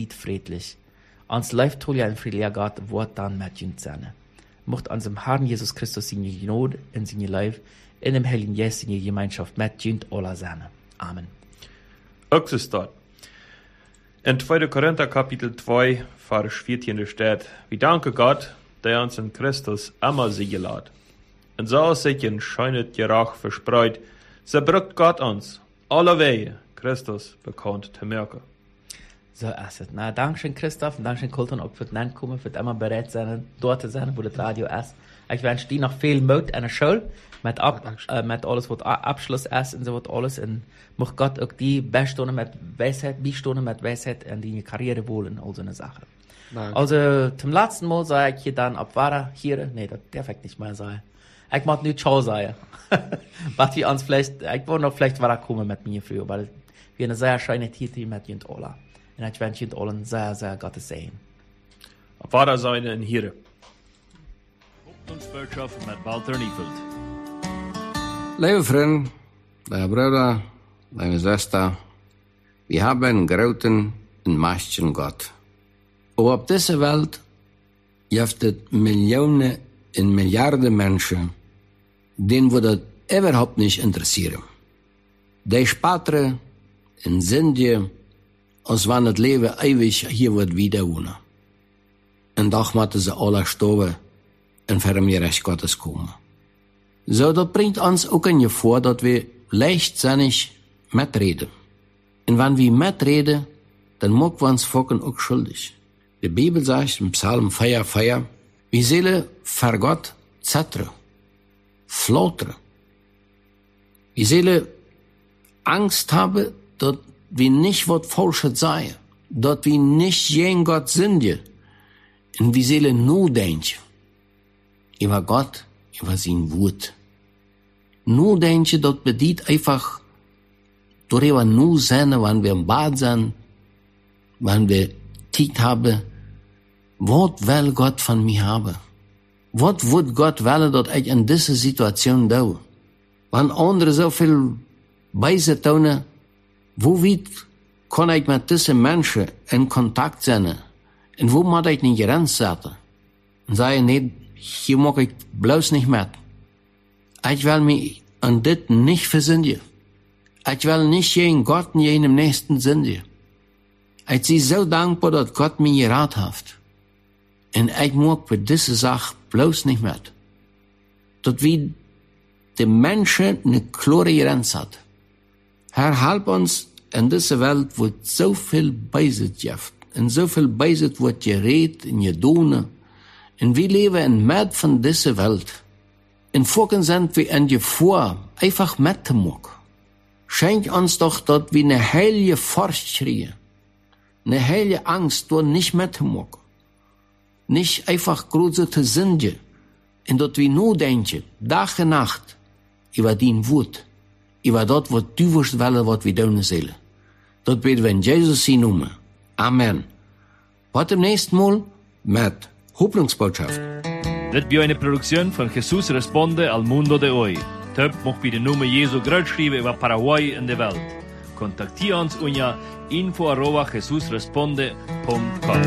biet friedlich. Ans läuft tolja en friedlicher Gott, Wort dann mit jünt seine. Mocht unserem Herrn Jesus Christus seine Gnade in seine Leib, in dem Heiligen Geist seine Gemeinschaft mit jünt aller seine. Amen. Ook so staat. In 2. Korinther Kapitel 2, Vers 14 steht, wir danken Gott, der uns in Christus immer Siege lässt. Und so sich in scheunet Gerach verspreut, so brückt Gott uns alle Wege Christus bekannt zu merken. So ist es. Na, Dankeschön, Christoph, und Dankeschön, Colton, auch für den Kommen, für immer bereit sein, dort zu sein, wo das Radio ist. Ich wünsche dir noch viel Mut an der Schule, mit alles, was Abschluss ist und so was alles. Und muss Gott auch die Beistungen mit Weisheit, in die Karriere wollen, all so eine Sache. Danke. Also, zum letzten Mal sage ich hier dann, ob war hier, nee, das darf ich nicht mehr sagen. Ich mag nicht Ciao sagen. Was wir uns vielleicht, ich wollte noch vielleicht war kommen mit mir früher, weil wir eine sehr schöne Titel mit Jünt Ola. Und ich wünsche Jünt Ola sehr, sehr Gottes Segen. Ob war da seine in hier? Hoffnungsbotschaft mit Walter Niefeld. Liebe Freunde, liebe Brüder, liebe Schwester, wir haben einen großen und mächtigen Gott. Aber auf dieser Welt gibt es Millionen und Milliarden Menschen, denen würde das überhaupt nicht interessieren. Die sparen in Sünde, als wenn das Leben ewig hier wird wieder wohnen. Und doch müssen sie alle sterben und vor dem Recht Gottes kommen. So, das bringt uns auch in Gefahr, dass wir leichtsinnig mitreden. Und wenn wir mitreden, dann machen wir uns Volken auch schuldig. Die Bibel sagt im Psalm 4,4, wir sollen vor Gott zettern, flattern. Wir sollen Angst haben, dass wir nicht was Falsches sagen, dass wir nicht gegen Gott sind. Und wir sollen nur denken über Gott, über sein Wort. Nur denken, das bedeutet einfach, darüber nur sein, wenn wir im Bad sind, wenn wir Zeit haben, was will Gott von mir haben? Was wird Gott wollen, dass ich in dieser Situation tue? Wenn andere so viel Beise tun, wo weit kann ich mit diesen Menschen in Kontakt sein? Und wo muss ich nicht Grenzen setzen? Und sagen, nee, hier mag ich bloß nicht mit. Ich will mich an das nicht versündigen. Ich will nicht gegen Gott und gegen den Nächsten sündigen. Ich bin so dankbar, dass Gott mir geraten hat. Und ich mag für diese Sache bloß nicht mit. Dass wir die Menschen eine klare Grenze hat. Herr, hilf uns in dieser Welt, wo so viel Beisitz gibt. Und so viel Beisitz wird geredet und getan. Und wir leben in Mitte von dieser Welt. In Folgen sind wir in Gefahr, einfach mitzumachen. Schenk uns doch, dass wir eine heilige Furcht kriegen. Eine heilige Angst, dort nicht mitzumachen. Nicht einfach große Sünde. Und dass wir nur denken, Tag und Nacht, über dein Wort, über das, was du willst, was wir tun sollen. Das beten wir in Jesus sein Namen. Amen. Bis zum nächsten Mal mit Hoffnungsbotschaft. Das ist eine Produktion von Jesus Responde al Mundo de Hoy. Töp mocht bij de noemen Jesu groot schrijven über Paraguay en de Welt. Contactier uns unter info@jesusresponde.com.